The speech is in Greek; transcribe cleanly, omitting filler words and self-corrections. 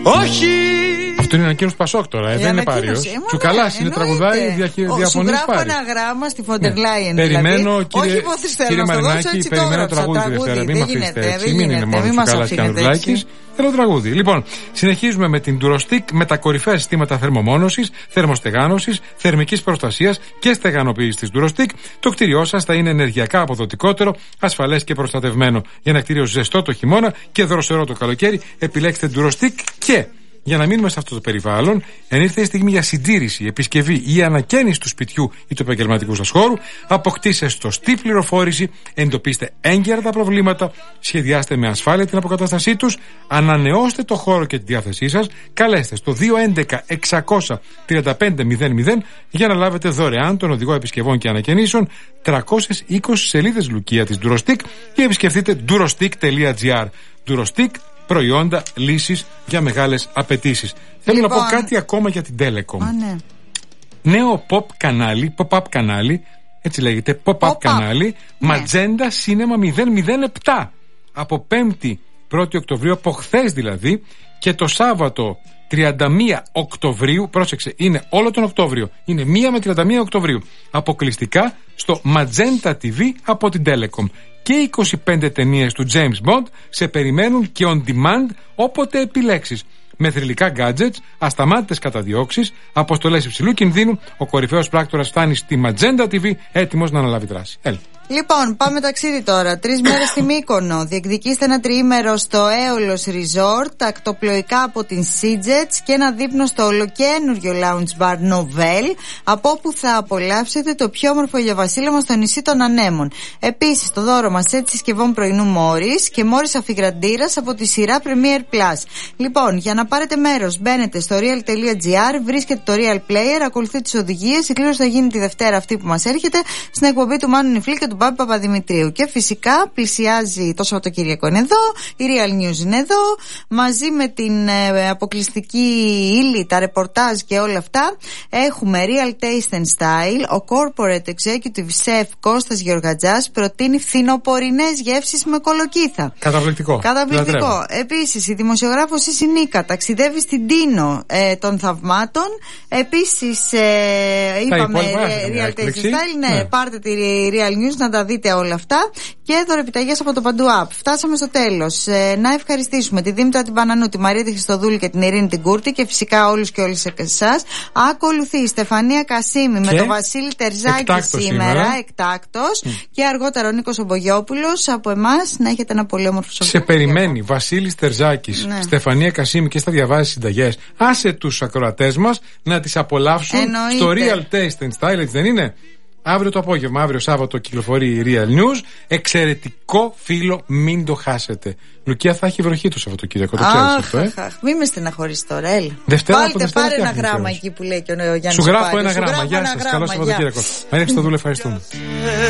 Όχι. Αυτό είναι ανακοίνωση Πασόκ τώρα, δεν είναι Πάριος. Τσουκαλάς είναι, τραγουδάει, διαφωνείς Σου γράφω Πάριος. ένα γράμμα στη Φοντερ Λάιεν. Περιμένω, κύριε Μαρινάκη, περιμένω τραγούδι Δευτέρα. Μην με αφήσετε έτσι, μην είναι μόνο Τσουκαλάς και Ανδρουλάκης. Θέλω τραγούδι. Λοιπόν, συνεχίζουμε με την Durostic με τα κορυφαία συστήματα θερμομόνωσης, θερμοστεγάνωσης, θερμικής προστασίας και στεγανοποίησης της Durostic. Το κτίριό σας θα είναι ενεργειακά αποδοτικότερο, ασφαλές και προστατευμένο. Για ένα κτίριο ζεστό το χειμώνα και δροσερό το καλοκαίρι, επιλέξτε Durostic και. Για να μείνουμε σε αυτό το περιβάλλον, αν ήρθε η στιγμή για συντήρηση, επισκευή ή ανακαίνιση του σπιτιού ή του επαγγελματικού σας χώρου, αποκτήστε σωστή πληροφόρηση, εντοπίστε έγκαιρα τα προβλήματα, σχεδιάστε με ασφάλεια την αποκατάστασή τους, ανανεώστε το χώρο και τη διάθεσή σας, καλέστε στο 211-635-00 για να λάβετε δωρεάν τον οδηγό επισκευών και ανακαινήσεων, 320 σελίδες λουκία της Durostic και επισκεφτείτε durostic.gr. Durostic, προϊόντα, λύσεις για μεγάλες απαιτήσεις. Θέλω να πω κάτι ακόμα για την Telecom. Ναι. Νέο pop-up κανάλι, έτσι λέγεται, pop-up κανάλι, ναι. Magenta Cinema 007. Από 5η 1η Οκτωβρίου, από χθες δηλαδή, και το Σάββατο 31 Οκτωβρίου, πρόσεξε, είναι όλο τον Οκτώβριο, είναι 1 με 31 Οκτωβρίου, αποκλειστικά στο Magenta TV από την Telecom. Και 25 ταινίες του James Bond σε περιμένουν και on demand όποτε επιλέξεις. Με θρυλικά gadgets, ασταμάτητες καταδιώξεις, αποστολές υψηλού κινδύνου, ο κορυφαίος πράκτορας φτάνει στη Magenta TV έτοιμος να αναλάβει δράση. Έλα. Λοιπόν, πάμε ταξίδι τώρα. 3 μέρες στη Μύκονο. Διεκδικήστε ένα τριήμερο στο Aeolos Resort, ακτοπλοϊκά από την SeaJets και ένα δείπνο στο ολοκένουργιο lounge bar Novel, από όπου θα απολαύσετε το πιο όμορφο ηλιοβασίλεμα στο νησί των Ανέμων. Επίσης, το δώρο μας έτσι συσκευών πρωινού Μόρις και Μόρις αφιγραντήρας από τη σειρά Premier Plus. Λοιπόν, για να πάρετε μέρος, μπαίνετε στο real.gr, βρίσκετε το Real Player, ακολουθείτε τις οδηγίες. Η κλήρωση θα γίνει τη Δευτέρα αυτή που μας έρχεται στην εκπομπή του Μάνου Νιφλή και του Πάπη Παπαδημητρίου. Και φυσικά πλησιάζει το Σαββατοκύριακο είναι εδώ, η Real News είναι εδώ, μαζί με την αποκλειστική ύλη, τα ρεπορτάζ και όλα αυτά. Έχουμε Real Taste and Style. Ο Corporate Executive Chef Κώστας Γεωργατζάς προτείνει φθινοπορεινές γεύσεις με κολοκύθα. Καταπληκτικό. Επίσης, η δημοσιογράφος η Σινίκα ταξιδεύει στην Τίνο των θαυμάτων. Επίσης, είπαμε Real Taste and Style. Ναι, πάρτε τη Real News να τα δείτε όλα αυτά. Και δωρεπιταγές από το Παντού App. Φτάσαμε στο τέλος. Να ευχαριστήσουμε τη Δήμητρα την Πανανού, τη Μαρία τη Χριστοδούλη και την Ειρήνη την Κούρτη και φυσικά όλους και όλες εσάς. Ακολουθεί η Στεφανία Κασίμη με τον Βασίλη Τερζάκη σήμερα, εκτάκτος. Και αργότερα ο Νίκος Ομπογιόπουλος. Από εμάς να έχετε ένα πολύ όμορφο Σαββατοκύριακο. Σε περιμένει Βασίλης Τερζάκης, ναι. Στεφανία Κασίμη και στα διαβάζει συνταγές. Άσε τους ακροατές μας να τις απολαύσουν. Εννοείται. Στο Real Taste and Style, έτσι δεν είναι? Αύριο το απόγευμα, αύριο Σάββατο κυκλοφορεί η Real News. Εξαιρετικό φύλλο, μην το χάσετε. Λουκία, θα έχει βροχή το Σαββατοκύριακο, το ξέρεις αυτό, Μην με στεναχωρείς τώρα, έλα. Βάλτε, πάρε ένα γράμμα εκεί που λέει και ο Γιάννης. Σου γράφω ένα γράμμα. Γεια σας, καλό Σαββατοκύριακο. Μαρία Χριστοδούλη, ευχαριστούμε.